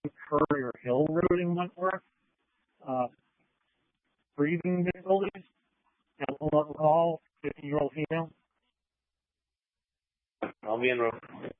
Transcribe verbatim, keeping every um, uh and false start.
Courier Hill Road in Wentworth. Uh, breathing difficulties. Alcohol, fifty-year-old female. I'll be in room.